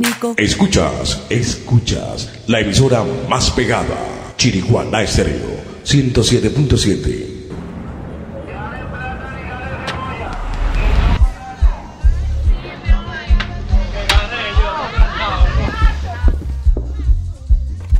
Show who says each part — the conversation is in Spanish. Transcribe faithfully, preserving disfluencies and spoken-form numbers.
Speaker 1: Escuchas, escuchas la emisora más pegada, Chiriguaná Estéreo ciento siete punto siete.